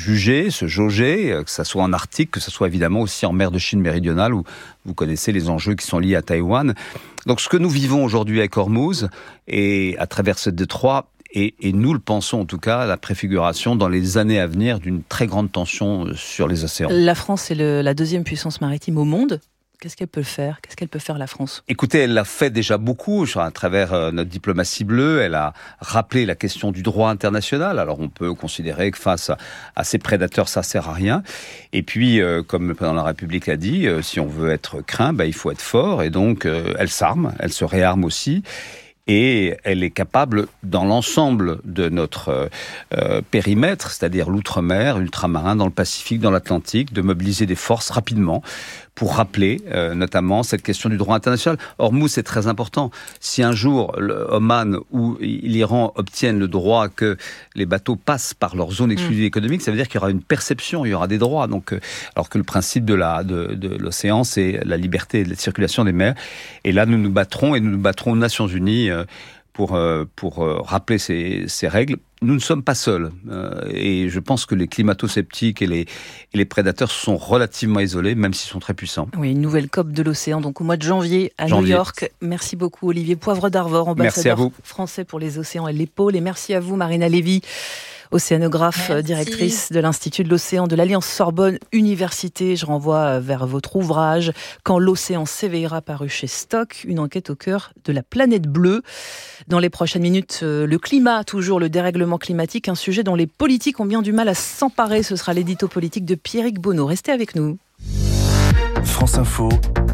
juger, se jauger, que ce soit en Arctique, que ce soit évidemment aussi en mer de Chine méridionale, où vous connaissez les enjeux qui sont liés à Taïwan. Donc ce que nous vivons aujourd'hui avec Hormuz, et à travers ce détroit, et nous le pensons en tout cas, la préfiguration dans les années à venir d'une très grande tension sur les océans. La France est la deuxième puissance maritime au monde. Qu'est-ce qu'elle peut faire ? Qu'est-ce qu'elle peut faire, la France ? Écoutez, elle l'a fait déjà beaucoup à travers notre diplomatie bleue. Elle a rappelé la question du droit international. Alors on peut considérer que face à ces prédateurs, ça sert à rien. Et puis, comme le président de la République l'a dit, si on veut être craint, il faut être fort. Et donc, elle s'arme, elle se réarme aussi. Et elle est capable, dans l'ensemble de notre périmètre, c'est-à-dire l'outre-mer, l'ultramarin, dans le Pacifique, dans l'Atlantique, de mobiliser des forces rapidement pour rappeler notamment cette question du droit international. Hormuz, c'est très important. Si un jour, Oman ou l'Iran obtiennent le droit que les bateaux passent par leur zone exclusive économique, ça veut dire qu'il y aura une perception, il y aura des droits. Donc, alors que le principe de l'océan, c'est la liberté de circulation des mers. Et là, nous nous battrons aux Nations Unies pour rappeler ces règles. Nous ne sommes pas seuls. Et je pense que les climato-sceptiques et les prédateurs sont relativement isolés, même s'ils sont très puissants. Oui, une nouvelle COP de l'océan, donc au mois de janvier à New York. Merci beaucoup Olivier Poivre d'Arvor, ambassadeur français pour les océans et les pôles. Et merci à vous Marina Lévy, océanographe, directrice de l'Institut de l'Océan de l'Alliance Sorbonne Université. Je renvoie vers votre ouvrage « Quand l'océan s'éveillera » paru chez Stock, une enquête au cœur de la planète bleue. Dans les prochaines minutes, le climat, toujours le dérèglement climatique, un sujet dont les politiques ont bien du mal à s'emparer. Ce sera l'édito politique de Pierrick Bonneau. Restez avec nous. France Info,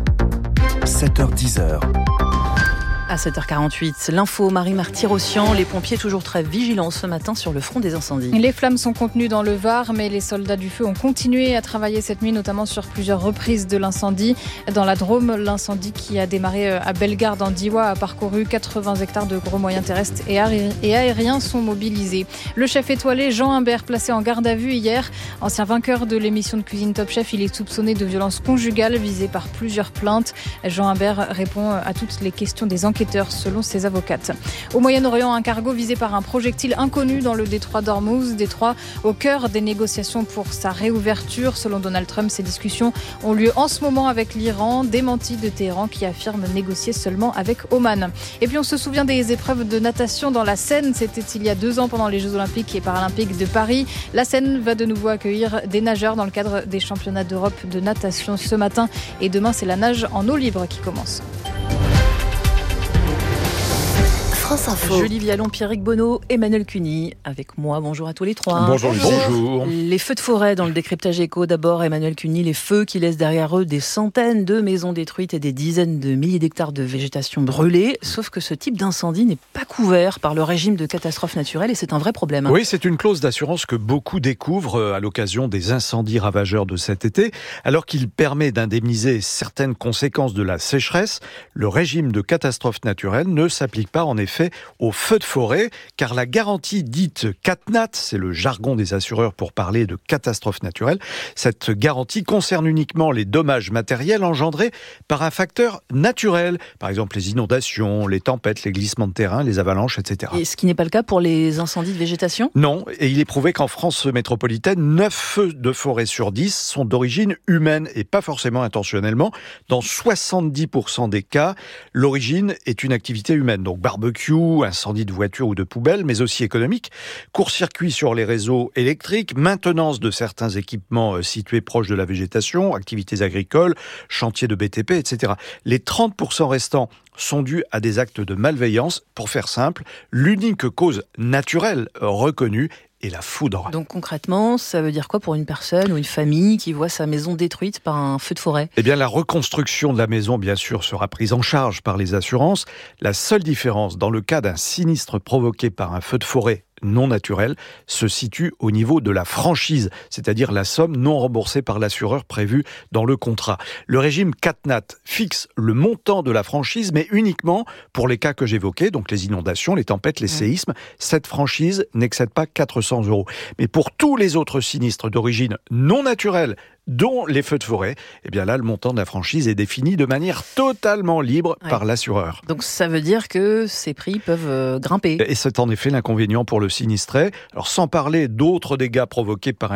7h-10h. À 7h48, l'info, Marie-Marty Rossian. Les pompiers toujours très vigilants ce matin sur le front des incendies. Les flammes sont contenues dans le Var, mais les soldats du feu ont continué à travailler cette nuit, notamment sur plusieurs reprises de l'incendie. Dans la Drôme, l'incendie qui a démarré à Bellegarde en Diois a parcouru 80 hectares de gros moyens terrestres et aériens sont mobilisés. Le chef étoilé Jean Imbert, placé en garde à vue hier, ancien vainqueur de l'émission de cuisine Top Chef, il est soupçonné de violences conjugales visé par plusieurs plaintes. Jean Imbert répond à toutes les questions des enquêteurs selon ses avocates. Au Moyen-Orient, un cargo visé par un projectile inconnu dans le détroit d'Ormuz, détroit au cœur des négociations pour sa réouverture. Selon Donald Trump, ces discussions ont lieu en ce moment avec l'Iran, démenti de Téhéran qui affirme négocier seulement avec Oman. Et puis on se souvient des épreuves de natation dans la Seine, c'était il y a 2 ans pendant les Jeux Olympiques et Paralympiques de Paris. La Seine va de nouveau accueillir des nageurs dans le cadre des championnats d'Europe de natation ce matin et demain c'est la nage en eau libre qui commence. Julie Vialon, Pierrick Bonneau, Emmanuel Cuny, avec moi. Bonjour à tous les trois. Bonjour. Bonjour. Les feux de forêt dans le décryptage éco. D'abord, Emmanuel Cuny, les feux qui laissent derrière eux des centaines de maisons détruites et des dizaines de milliers d'hectares de végétation brûlée. Sauf que ce type d'incendie n'est pas couvert par le régime de catastrophe naturelle et c'est un vrai problème. Oui, c'est une clause d'assurance que beaucoup découvrent à l'occasion des incendies ravageurs de cet été. Alors qu'il permet d'indemniser certaines conséquences de la sécheresse, le régime de catastrophe naturelle ne s'applique pas en effet aux feux de forêt, car la garantie dite CatNat, c'est le jargon des assureurs pour parler de catastrophe naturelle, cette garantie concerne uniquement les dommages matériels engendrés par un facteur naturel, par exemple les inondations, les tempêtes, les glissements de terrain, les avalanches, etc. Et ce qui n'est pas le cas pour les incendies de végétation ? Non, et il est prouvé qu'en France métropolitaine, 9 feux de forêt sur 10 sont d'origine humaine et pas forcément intentionnellement. Dans 70% des cas, l'origine est une activité humaine, donc barbecue, incendie de voitures ou de poubelles, mais aussi économique, court-circuit sur les réseaux électriques, maintenance de certains équipements situés proches de la végétation, activités agricoles, chantiers de BTP, etc. Les 30% restants sont dus à des actes de malveillance. Pour faire simple, l'unique cause naturelle reconnue est la foudre. Donc concrètement, ça veut dire quoi pour une personne ou une famille qui voit sa maison détruite par un feu de forêt ? Eh bien, la reconstruction de la maison, bien sûr, sera prise en charge par les assurances. La seule différence, dans le cas d'un sinistre provoqué par un feu de forêt non naturel, se situe au niveau de la franchise, c'est-à-dire la somme non remboursée par l'assureur prévue dans le contrat. Le régime CatNat fixe le montant de la franchise, mais uniquement pour les cas que j'évoquais, donc les inondations, les tempêtes, les séismes. Cette franchise n'excède pas 400 €. Mais pour tous les autres sinistres d'origine non naturelle, dont les feux de forêt, eh bien là, le montant de la franchise est défini de manière totalement libre par l'assureur. Donc ça veut dire que ces prix peuvent grimper. Et c'est en effet l'inconvénient pour le sinistré. Alors sans parler d'autres dégâts provoqués par